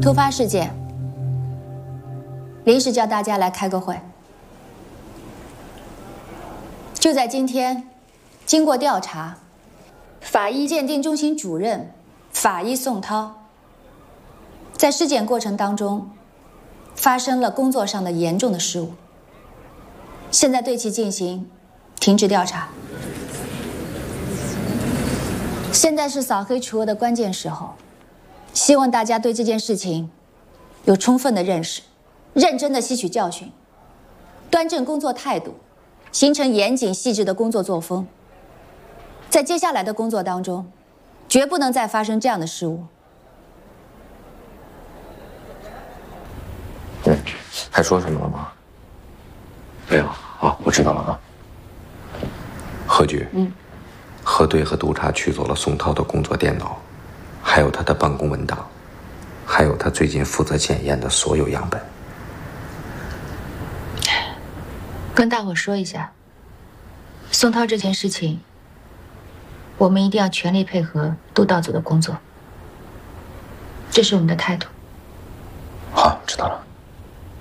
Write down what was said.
突发事件，临时叫大家来开个会。就在今天，经过调查，法医鉴定中心主任法医宋涛，在尸检过程当中发生了工作上的严重的失误，现在对其进行停职调查。现在是扫黑除恶的关键时候，希望大家对这件事情有充分的认识，认真的吸取教训，端正工作态度，形成严谨细致的工作作风。在接下来的工作当中，绝不能再发生这样的失误。 还说什么了吗？ 没有。好，我知道了啊。 何局，核对和督察取走了宋涛的工作电脑，还有他的办公文档，还有他最近负责检验的所有样本。 跟大伙说一下，宋涛这件事情，我们一定要全力配合督导组的工作，这是我们的态度。 好，知道了。